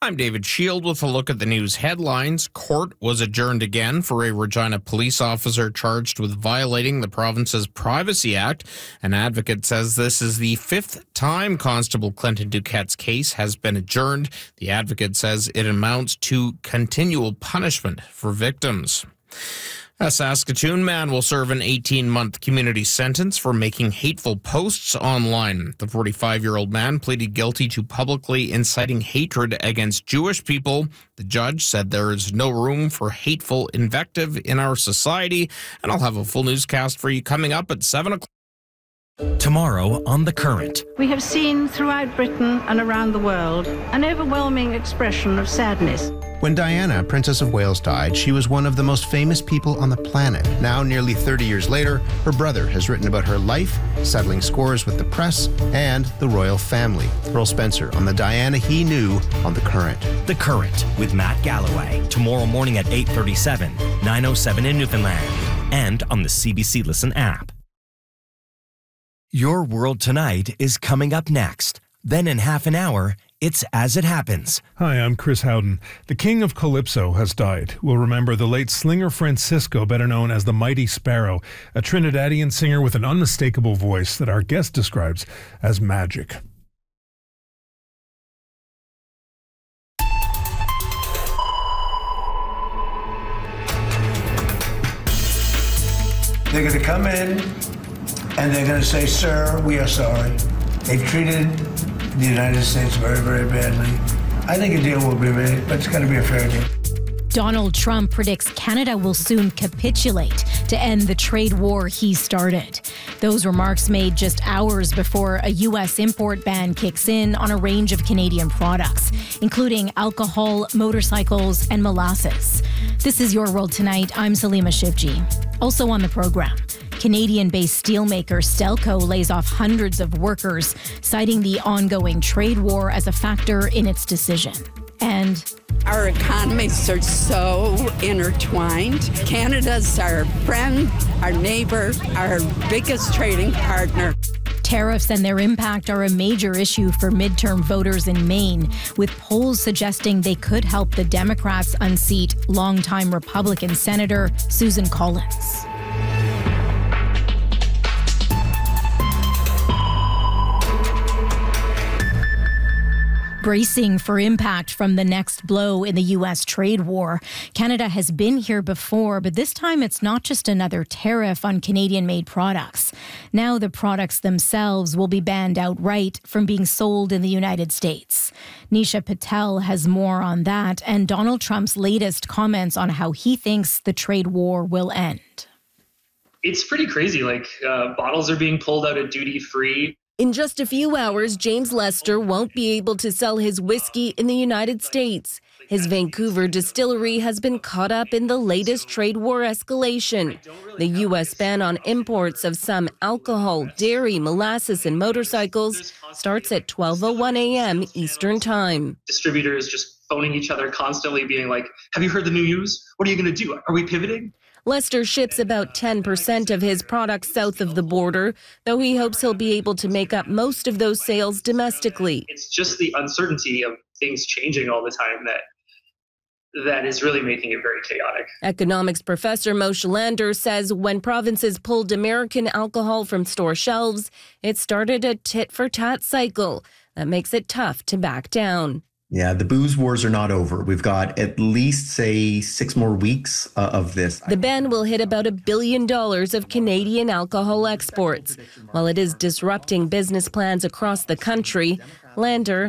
I'm David Shield with a look at the news headlines. Court was adjourned again for a Regina police officer charged with violating the province's Privacy Act. An advocate says this is the fifth time Constable Clinton Duquette's case has been adjourned. The advocate says it amounts to continual punishment for victims. A Saskatoon man will serve an 18-month community sentence for making hateful posts online. The 45-year-old man pleaded guilty to publicly inciting hatred against Jewish people. The judge said there is no room for hateful invective in our society. And I'll have a full newscast for you coming up at 7 o'clock. Tomorrow on The Current. We have seen throughout Britain and around the world an overwhelming expression of sadness. When Diana, Princess of Wales, died, she was one of the most famous people on the planet. Now, nearly 30 years later, her brother has written about her life, settling scores with the press, and the royal family. Earl Spencer on the Diana he knew on The Current. The Current with Matt Galloway. Tomorrow morning at 8:37, 9:07 in Newfoundland, and on the CBC Listen app. Your World Tonight is coming up next. Then in half an hour, it's As It Happens. Hi, I'm Chris Howden. The king of Calypso has died. We'll remember the late Slinger Francisco, better known as the Mighty Sparrow, a Trinidadian singer with an unmistakable voice that our guest describes as magic. They're going to come in and they're going to say, "Sir, we are sorry. They've treated the United States very, very badly. I think a deal will be made, but it's got to be a fair deal." Donald Trump predicts Canada will soon capitulate to end the trade war he started. Those remarks made just hours before a U.S. import ban kicks in on a range of Canadian products, including alcohol, motorcycles, and molasses. This is Your World Tonight. I'm Salima Shivji. Also on the program, Canadian-based steelmaker Stelco lays off hundreds of workers, citing the ongoing trade war as a factor in its decision. And our economies are so intertwined. Canada's our friend, our neighbor, our biggest trading partner. Tariffs and their impact are a major issue for midterm voters in Maine, with polls suggesting they could help the Democrats unseat longtime Republican Senator Susan Collins. Bracing for impact from the next blow in the U.S. trade war. Canada has been here before, but this time it's not just another tariff on Canadian-made products. Now the products themselves will be banned outright from being sold in the United States. Nisha Patel has more on that and Donald Trump's latest comments on how he thinks the trade war will end. It's pretty crazy. Bottles are being pulled out of duty-free. In just a few hours, James Lester won't be able to sell his whiskey in the United States. His Vancouver distillery has been caught up in the latest trade war escalation. The U.S. ban on imports of some alcohol, dairy, molasses, and motorcycles starts at 12:01 a.m. Eastern Time. Distributors just phoning each other constantly, being like, "Have you heard the news? What are you going to do? Are we pivoting?" Lester ships about 10% of his products south of the border, though he hopes he'll be able to make up most of those sales domestically. It's just the uncertainty of things changing all the time that is really making it very chaotic. Economics professor Moshe Lander says when provinces pulled American alcohol from store shelves, it started a tit-for-tat cycle that makes it tough to back down. Yeah, the booze wars are not over. We've got at least, say, 6 more weeks of this. The ban will hit about $1 billion of Canadian alcohol exports. While it is disrupting business plans across the country, Lander